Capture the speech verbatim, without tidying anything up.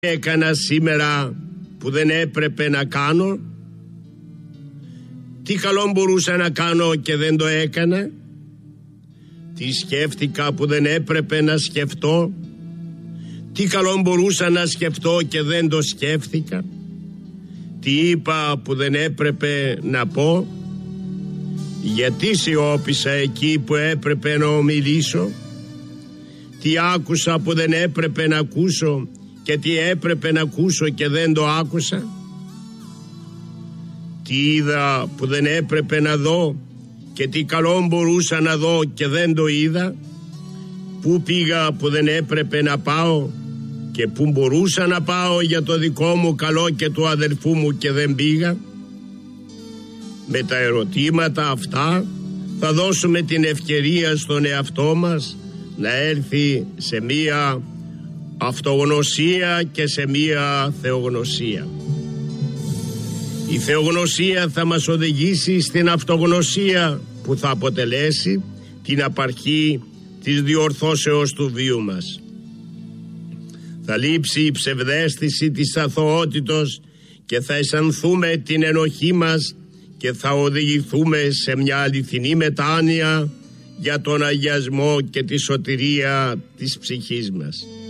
έκανα σήμερα που δεν έπρεπε να κάνω? Τι καλό μπορούσα να κάνω και δεν το έκανα? Τι σκέφτηκα που δεν έπρεπε να σκεφτώ? Τι καλό μπορούσα να σκεφτώ και δεν το σκέφτηκα? Τι είπα που δεν έπρεπε να πω? Γιατί σιώπησα εκεί που έπρεπε να ομιλήσω? Τι άκουσα που δεν έπρεπε να ακούσω και τι έπρεπε να ακούσω και δεν το άκουσα? Τι είδα που δεν έπρεπε να δω και τι καλό μπορούσα να δω και δεν το είδα? Πού πήγα που δεν έπρεπε να πάω και πού μπορούσα να πάω για το δικό μου καλό και του αδελφού μου και δεν πήγα? Με τα ερωτήματα αυτά θα δώσουμε την ευκαιρία στον εαυτό μας να έρθει σε μία αυτογνωσία και σε μία θεογνωσία. Η θεογνωσία θα μας οδηγήσει στην αυτογνωσία που θα αποτελέσει την απαρχή της διορθώσεως του βίου μας. Θα λείψει η ψευδαίσθηση της αθωότητος και θα αισθανθούμε την ενοχή μας και θα οδηγηθούμε σε μια αληθινή μετάνοια για τον αγιασμό και τη σωτηρία της ψυχής μας.